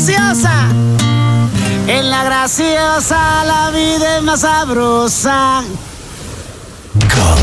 graciosa. En la graciosa la vida es más sabrosa. God.